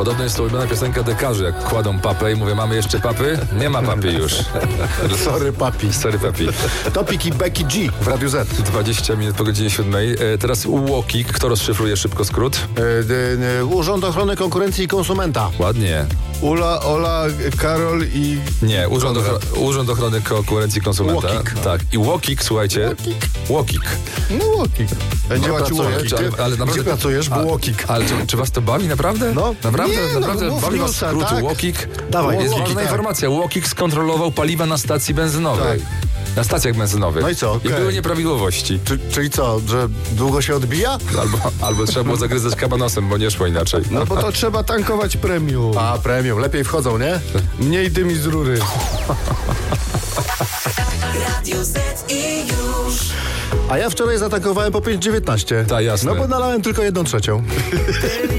Podobno jest to ulubiona piosenka dekarzy, jak kładą papę i mówię, mamy jeszcze papy? Nie ma papy już. Sorry, papi. Sorry, papi. Topik i Becky G w Radiu Z. 20 minut po godzinie 7. Teraz UOKiK. Kto rozszyfruje szybko skrót? Urząd Ochrony Konkurencji i Konsumenta. Ładnie. Ula, Ola, Karol i... Nie, Urząd Ochrony Konkurencji i Konsumenta. UOKiK. Tak. I UOKiK, słuchajcie. UOKiK. No UOKiK. Gdzie pracujesz? Gdzie pracujesz? Bo UOKiK. Ale czy was to bawi, naprawdę? No. Naprawdę, Nie, naprawdę no, bawi was skrót tak. UOKiK? Dawaj, Jest UOKiK, ważna tak. informacja. UOKiK skontrolował paliwa na stacji benzynowej. Na stacjach benzynowych. No i co? I Okej. były nieprawidłowości. Czyli co, że długo się odbija? Albo trzeba było zagryzać kabanosem, bo nie szło inaczej. No bo to trzeba tankować premium. A, premium. Lepiej wchodzą, nie? Mniej dymi z rury. Radio Z i już. A ja wczoraj zatankowałem po 5,19. Tak, jasne. No bo nalałem tylko 1/3.